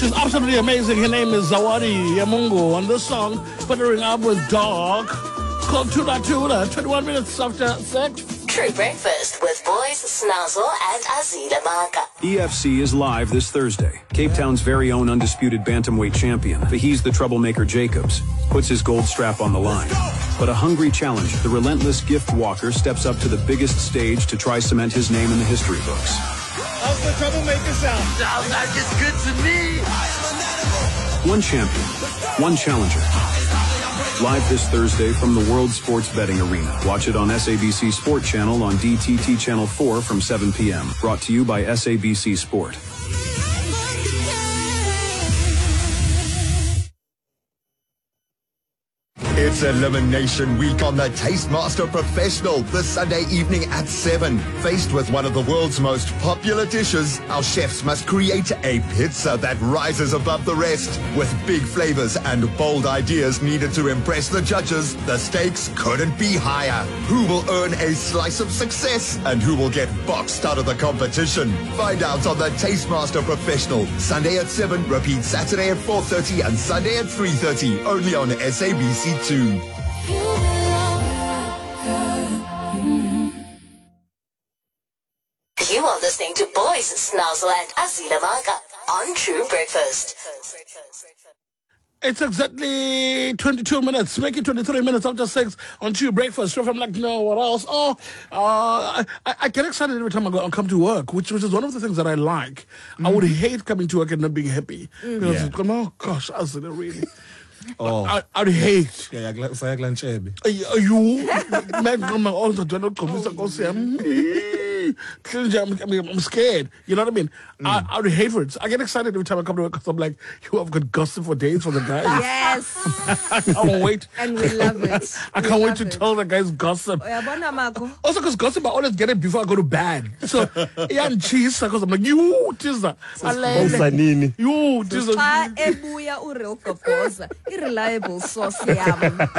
She's absolutely amazing. Her name is Zawadi Yamungu. And this song, partnering up with Dog, called Tula Tula, 21 minutes after 6. True Breakfast with Boys Snazzle and Azila Maka. EFC is live this Thursday. Cape Town's very own undisputed bantamweight champion, He's the Troublemaker Jacobs, puts his gold strap on the line. But a hungry challenger, the relentless gift walker, steps up to the biggest stage to try cement his name in the history books. How's the Troublemaker sound? Sounds like it's good to me. One champion, one challenger. Live this Thursday from the World Sports Betting Arena. Watch it on SABC Sport Channel on DTT Channel 4 from 7 p.m. Brought to you by SABC Sport. It's Elimination Week on the Tastemaster Professional this Sunday evening at 7. Faced with one of the world's most popular dishes, our chefs must create a pizza that rises above the rest. With big flavors and bold ideas needed to impress the judges, the stakes couldn't be higher. Who will earn a slice of success and who will get boxed out of the competition? Find out on the Tastemaster Professional. Sunday at 7, repeat Saturday at 4:30 and Sunday at 3:30, only on SABC 2. You are listening to Boys Snazzle and Azila Maka on True Breakfast. It's exactly 22 minutes, make it 23 minutes after 6 on True Breakfast. So if I'm like, no, what else? I get excited every time I come to work, which is one of the things that I like. I would hate coming to work and not being happy. Because, oh gosh, Azila, really. I'd hate. Yeah, sayaglanchebe. You, man, all the I'm scared. You know what I mean? I would hate for it. I get excited every time I come to work because I'm like, I've got gossip for days for the guys. Yes. I can't wait. And we love it. I can't wait to tell the guys gossip. Also, because gossip, I always get it before I go to bed. So, yeah, and cheese, because I'm like, you, Tisa. You, Tisa. Ebuya ureal kokoza. Irreliable source yam.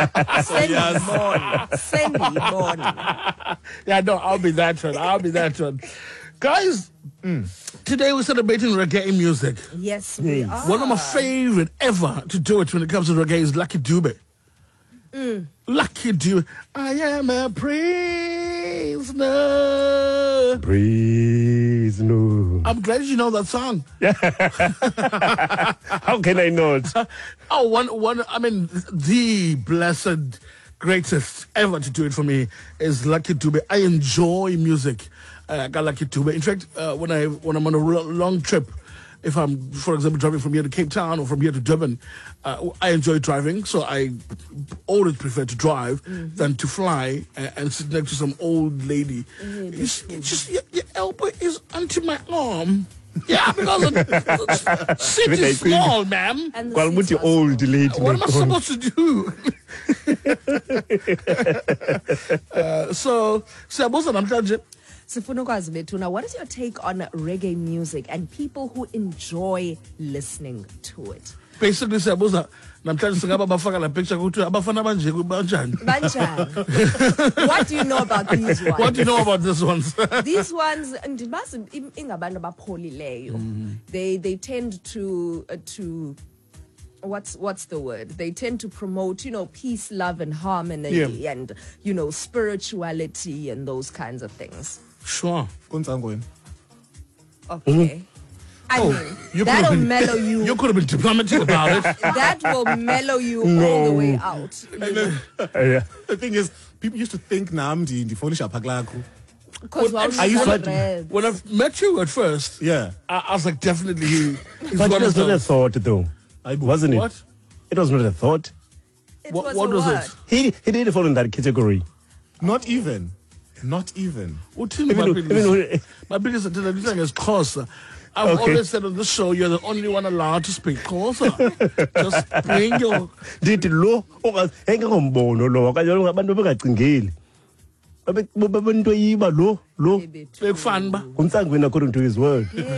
Send me more. Yeah, no, I'll be that one. Guys, today we're celebrating reggae music. Yes, we are. One of my favorite ever to do it when it comes to reggae is Lucky Dube. Lucky Dube. I am a prisoner. I'm glad you know that song. How can I not? The blessed greatest ever to do it for me is Lucky Dube. I enjoy music. I got Lucky Dube. In fact, when I'm on a long trip, if I'm, for example, driving from here to Cape Town or from here to Durban, I enjoy driving, so I always prefer to drive than to fly and sit next to some old lady. Your elbow is onto my arm. Yeah, because the seat is small, ma'am. What old lady? What am I supposed to do? So I'm trying to. Sifunukwazi Betuna, what is your take on reggae music and people who enjoy listening to it? Basically, Siyabuza, namhlanje singaba bafaka la picture ukuthi abafana banje banjani. Banjani. What do you know about these ones? What do you know about these ones? These ones, ndibazi ingabantu abapholileyo. They tend to what's the word? They tend to promote, peace, love, and harmony, and spirituality and those kinds of things. Sure. Okay. I mean, that'll mellow you. You could have been diplomatic about it. That will mellow you all the way out. The thing is, people used to think Namdi in the Folisha Paglaku. When I met you at first, I was like, definitely he's but one it was of not a those. thought, though. Wasn't it? What? It was not a thought. What was it? He didn't fall in that category. Not even. My biggest thing is Xhosa. I've always said on this show, you're the only one allowed to speak Xhosa. Just bring your... Did lo engengombono lo okanye abantu bengacingeli. Babantu yiba lo big fan ba. Kumsangweni according to his word.